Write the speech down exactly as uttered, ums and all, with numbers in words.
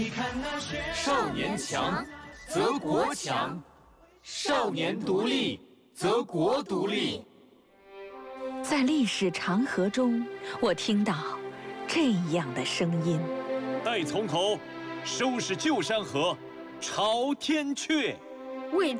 少年强，则国强；少年独立，则国独立。 在历史长河中，我听到这样的声音： 待从头，收拾旧山河，朝天阙。 为